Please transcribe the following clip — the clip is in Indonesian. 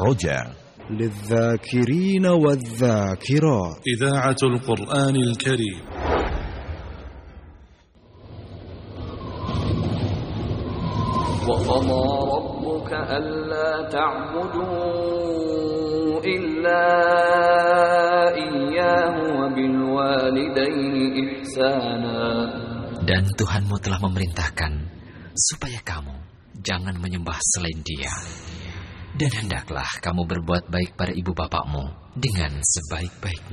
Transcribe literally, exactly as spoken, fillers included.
الرجاء للذاكرين والذاكرات إذاعة القرآن الكريم. وقضى ربك ألا تعبدوا إلا إياه وبالوالدين إحسانا. Dan Tuhanmu telah memerintahkan supaya kamu jangan menyembah selain Dia. Dan hendaklah kamu berbuat baik pada ibu bapakmu dengan sebaik-baiknya.